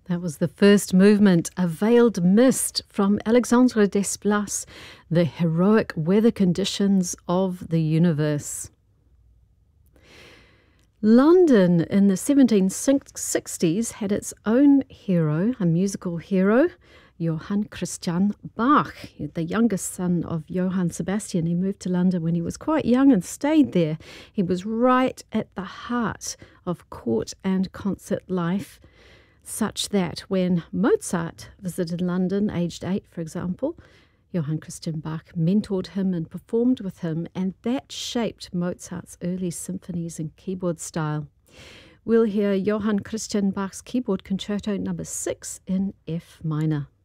That was the first movement, A Veiled Mist, from Alexandre Desplat, The Heroic Weather Conditions of the Universe. London in the 1760s had its own hero, a musical hero, Johann Christian Bach, the youngest son of Johann Sebastian. He moved to London when he was quite young and stayed there. He was right at the heart of court and concert life, such that when Mozart visited London, aged 8, for example, Johann Christian Bach mentored him and performed with him, and that shaped Mozart's early symphonies and keyboard style. We'll hear Johann Christian Bach's Keyboard Concerto No. 6 in F minor.